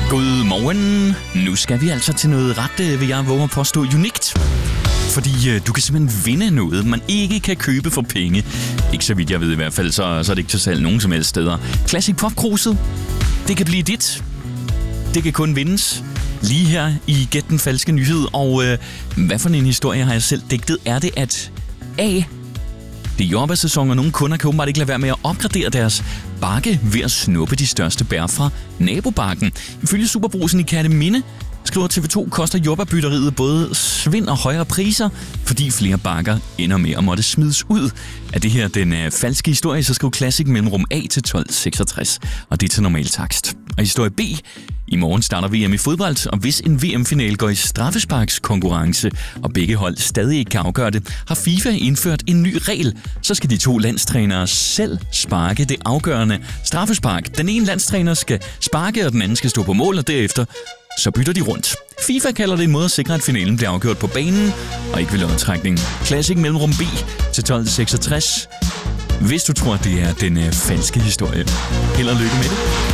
Godmorgen. Nu skal vi altså til noget ret, vil jeg våge at påstå, unikt. Fordi du kan simpelthen vinde noget, man ikke kan købe for penge. Ikke så vidt jeg ved i hvert fald, så er det ikke til salg nogen som helst steder. Classic Pop-kruset, det kan blive dit. Det kan kun vindes lige her i Gæt den falske nyhed. Og hvad for en historie har jeg selv digtet? Er det, at A, det er jordbærsæson, og nogle kunder kan åbenbart ikke lade være med at opgradere deres bakke ved at snuppe de største bær fra nabobakken. Ifølge Superbrugsen i Kerteminde skriver TV2, koster jordbærbytteriet både svind og højere priser, fordi flere bakker ender med at måtte smides ud. Er det her den falske historie, så skriv Classic mellemrum A til 1266, og det er til normal takst. Og historie B. I morgen starter VM i fodbold, og hvis en VM-finale går i straffesparkskonkurrence, og begge hold stadig ikke kan afgøre det, har FIFA indført en ny regel. Så skal de to landstrænere selv sparke det afgørende straffespark. Den ene landstræner skal sparke, og den anden skal stå på mål, og derefter så bytter de rundt. FIFA kalder det en måde at sikre, at finalen bliver afgjort på banen, og ikke ved lodtrækning. Classic mellemrum B til 1266. Hvis du tror, det er den falske historie. Held og lykke med det.